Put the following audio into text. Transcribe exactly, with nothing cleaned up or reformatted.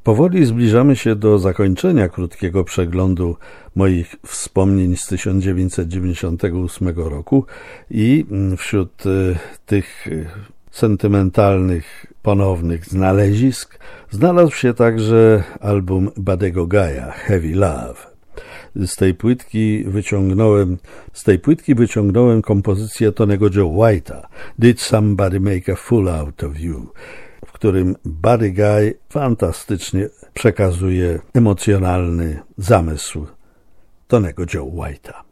Powoli zbliżamy się do zakończenia krótkiego przeglądu moich wspomnień z tysiąc dziewięćset dziewięćdziesiątego ósmego roku i wśród tych sentymentalnych, ponownych znalezisk znalazł się także album Buddego Guy'a, Heavy Love. Z tej płytki wyciągnąłem, z tej płytki wyciągnąłem kompozycję Tonego Joe White'a, Did Somebody Make a Fool Out of You, w którym Buddy Guy fantastycznie przekazuje emocjonalny zamysł Tonego Joe White'a.